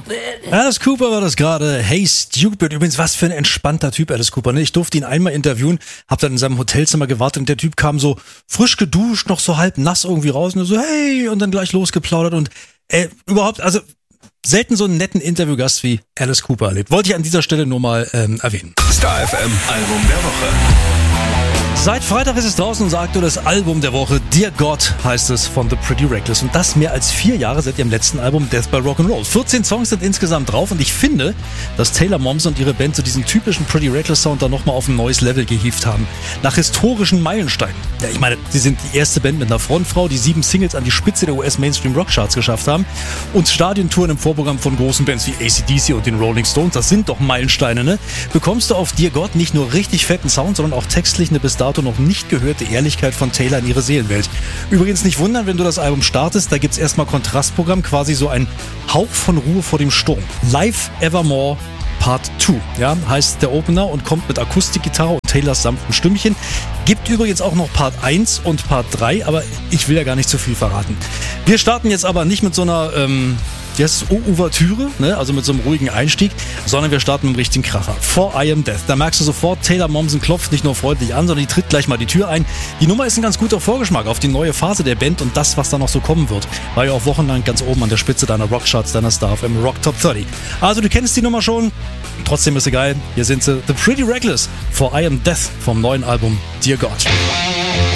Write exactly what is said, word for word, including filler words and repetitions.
Alice Cooper war das gerade. Hey Stupid. Übrigens, was für ein entspannter Typ, Alice Cooper. Ne? Ich durfte ihn einmal interviewen, hab dann in seinem Hotelzimmer gewartet und der Typ kam so frisch geduscht, noch so halb nass irgendwie raus und so, hey, und dann gleich losgeplaudert und äh, überhaupt, also selten so einen netten Interviewgast wie Alice Cooper erlebt. Wollte ich an dieser Stelle nur mal ähm, erwähnen. Star F M Album der Woche. Seit Freitag ist es draußen und sagt das Album der Woche. Dear God heißt es von The Pretty Reckless. Und das mehr als vier Jahre seit ihrem letzten Album Death by Rock'n'Roll. vierzehn Songs sind insgesamt drauf und ich finde, dass Taylor Momsen und ihre Band so diesen typischen Pretty Reckless Sound dann nochmal auf ein neues Level gehievt haben. Nach historischen Meilensteinen. Ja, ich meine, sie sind die erste Band mit einer Frontfrau, die sieben Singles an die Spitze der U S Mainstream Rock Charts geschafft haben und Stadientouren im Vorprogramm von großen Bands wie A C D C und den Rolling Stones. Das sind doch Meilensteine, ne? Bekommst du auf Dear God nicht nur richtig fetten Sound, sondern auch textlich eine bis dato noch nicht gehörte Ehrlichkeit von Taylor in ihre Seelenwelt. Übrigens nicht wundern, wenn du das Album startest, da gibt's erstmal Kontrastprogramm, quasi so ein Hauch von Ruhe vor dem Sturm. Live Evermore Part zwei, ja, heißt der Opener und kommt mit Akustikgitarre und Taylors sanften Stimmchen. Gibt übrigens auch noch Part eins und Part drei, aber ich will ja gar nicht zu viel verraten. Wir starten jetzt aber nicht mit so einer, ähm, yes, Ouvertüre, ne, also mit so einem ruhigen Einstieg, sondern wir starten mit einem richtigen Kracher. For I Am Death. Da merkst du sofort, Taylor Momsen klopft nicht nur freundlich an, sondern die tritt gleich mal die Tür ein. Die Nummer ist ein ganz guter Vorgeschmack auf die neue Phase der Band und das, was da noch so kommen wird. War ja auch wochenlang ganz oben an der Spitze deiner Rockcharts, deiner Star F M Rock Top dreißig. Also du kennst die Nummer schon, trotzdem ist sie geil. Hier sind sie, The Pretty Reckless, For I Am Death vom neuen Album Dear God.